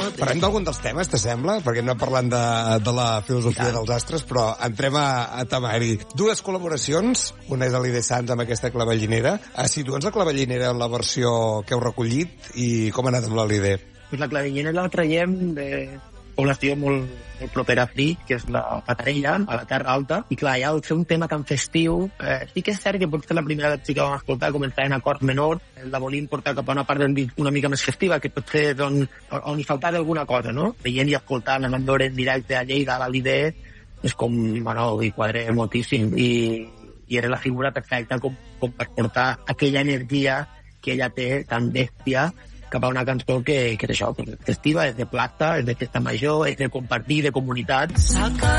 Parlem d'algun dels temes, t'assembla? Perquè no parlant de la filosofia dels astres, però entrem a temari. Dues col·laboracions, una és a l'Ide Sants amb aquesta clavellinera. Situa'ns la clavellinera en la versió que heu recollit i com ha anat amb la Lide? Pues la clavellinera la traiem de població molt propera a Flix, que és la Patarella, a la Terra Alta, i clar, ja al fer un tema tan festiu, sí que és cert que potser la primera vegada que vam escoltar començar en acord menor, la volíem portar cap a una part una mica més festiva, que potser on hi faltava alguna cosa, no? Veient i escoltant a Mandor en directe a Lleida, a la Lide, és com, bueno, hi quadré moltíssim, i era la figura perfecta com per portar aquella energia que ella té tan bèstia cap a una cançó que és això, festiva, és de plata, és de festa major, és de compartir, de comunitat.